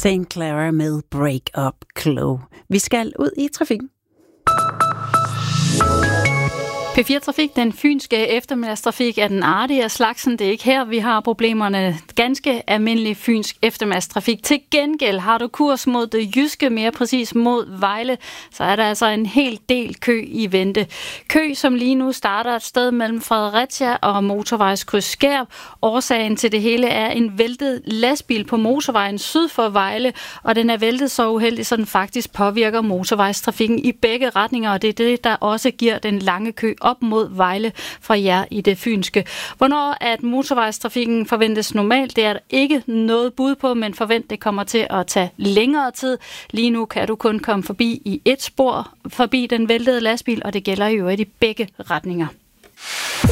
St. Clara med Break Up Glow. Vi skal ud i trafikken. P4 Trafik, den fynske eftermiddagstrafik, er den artige af slagsen. Det er ikke her, vi har problemerne. Ganske almindelig fynsk eftermiddagstrafik. Til gengæld har du kurs mod det jyske, mere præcis mod Vejle, så er der altså en hel del kø i vente. Kø, som lige nu starter et sted mellem Fredericia og motorvejskryds Skærp. Årsagen til det hele er en væltet lastbil på motorvejen syd for Vejle, og den er væltet så uheldig, så den faktisk påvirker motorvejstrafikken i begge retninger, og det er det, der også giver den lange kø op mod Vejle fra jer i det fynske. Hvornår at motorvejstrafikken forventes normalt, det er der ikke noget bud på, men forvent det kommer til at tage længere tid. Lige nu kan du kun komme forbi i et spor, forbi den væltede lastbil, og det gælder jo i begge retninger.